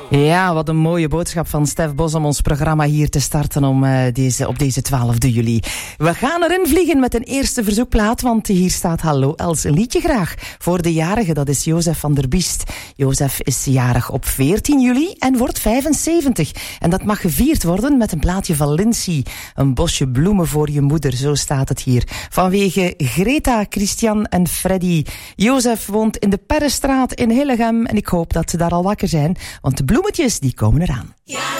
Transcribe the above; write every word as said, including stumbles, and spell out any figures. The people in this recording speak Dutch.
Ja, wat een mooie boodschap van Stef Bos om ons programma hier te starten om, uh, deze, op deze twaalfde juli. We gaan erin vliegen met een eerste verzoekplaat, want hier staat Hallo Els, een liedje graag voor de jarige, dat is Jozef van der Biest. Jozef is jarig op veertien juli en wordt vijfenzeventig. En dat mag gevierd worden met een plaatje van Lindsay. Een bosje bloemen voor je moeder, zo staat het hier. Vanwege Greta, Christian en Freddy. Jozef woont in de Perrestraat in Hillegem en ik hoop dat ze daar al wakker zijn, want de bloemetjes die komen eraan. Ja.